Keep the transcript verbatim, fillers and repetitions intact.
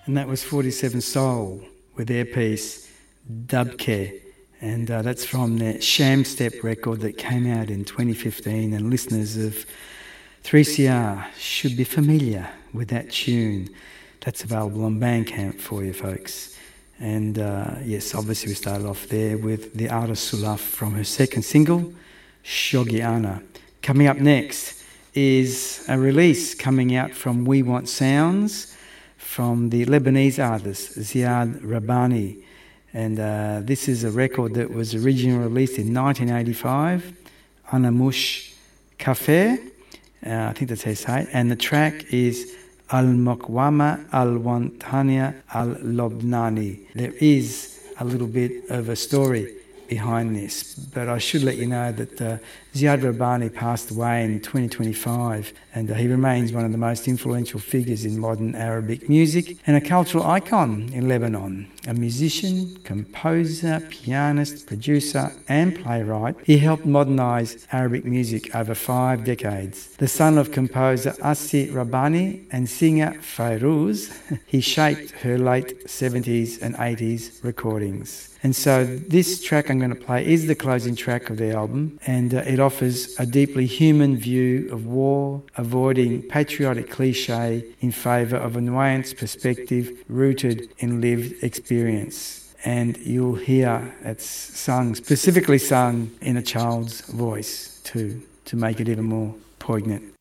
And that was forty-seven Soul with their piece Dubke. And uh, that's from their Sham Step record that came out in twenty fifteen. And listeners of three C R should be familiar with that tune. That's available on Bandcamp for you folks. And uh, yes, obviously we started off there with the artist Sulaf from her second single, Shogiana. Coming up next is a release coming out from We Want Sounds from the Lebanese artist Ziad Rabbani. And uh, this is a record that was originally released in nineteen eighty-five, Anamush Cafe, uh, I think that's how you say it. And the track is Al-Mokwama Al-Wantania Al-Lobnani. There is a little bit of a story behind this, but I should let you know that uh, Ziad Rabbani passed away in twenty twenty-five, and uh, he remains one of the most influential figures in modern Arabic music and a cultural icon in Lebanon. A musician, composer, pianist, producer and playwright, he helped modernise Arabic music over five decades. The son of composer Asi Rabbani and singer Fairuz, he shaped her late seventies and eighties recordings. And so this track I'm going to play is the closing track of the album, and uh, it offers a deeply human view of war, avoiding patriotic cliche in favour of a nuanced perspective rooted in lived experience. And you'll hear it's sung, specifically sung in a child's voice too, to make it even more poignant.